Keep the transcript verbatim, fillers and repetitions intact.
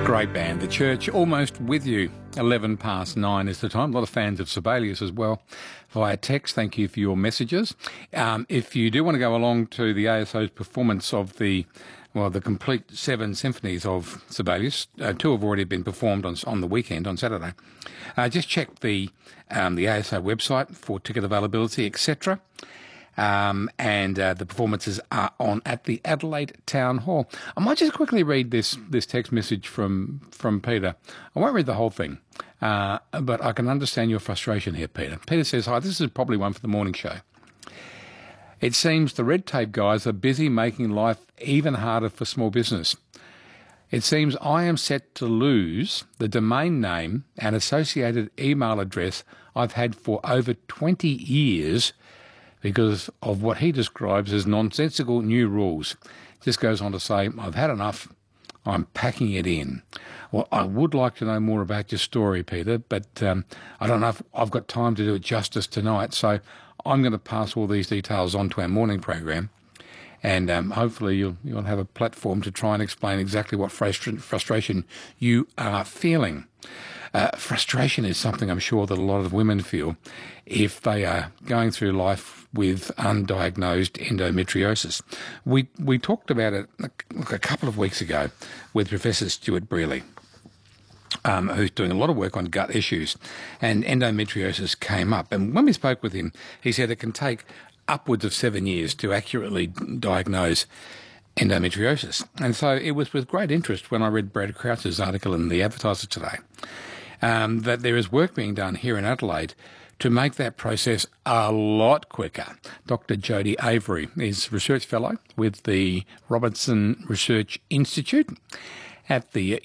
Great band, The Church, almost with you. eleven past nine is the time. A lot of fans of Sibelius as well via text. Thank you for your messages. Um, if you do want to go along to the A S O's performance of the, well, the complete seven symphonies of Sibelius, uh, two have already been performed on on the weekend, on Saturday. Uh, just check the um, the A S O website for ticket availability, et cetera. Um, and uh, the performances are on at the Adelaide Town Hall. I might just quickly read this this text message from from Peter. I won't read the whole thing, uh, but I can understand your frustration here, Peter. Peter says, hi, this is probably one for the morning show. It seems the red tape guys are busy making life even harder for small business. It seems I am set to lose the domain name and associated email address I've had for over twenty years because of what he describes as nonsensical new rules. Just goes on to say, I've had enough, I'm packing it in. Well, I would like to know more about your story, Peter, but um, I don't know if I've got time to do it justice tonight, so I'm going to pass all these details on to our morning program, and um, hopefully you'll, you'll have a platform to try and explain exactly what frustra- frustration you are feeling. Uh, frustration is something I'm sure that a lot of women feel if they are going through life with undiagnosed endometriosis. We we talked about it a, a couple of weeks ago with Professor Stuart Brearley, um, who's doing a lot of work on gut issues, and endometriosis came up. And when we spoke with him, he said it can take upwards of seven years to accurately diagnose endometriosis. And so it was with great interest when I read Brad Crouch's article in the Advertiser today, um, that there is work being done here in Adelaide to make that process a lot quicker. Doctor Jodie Avery is Research Fellow with the Robertson Research Institute at the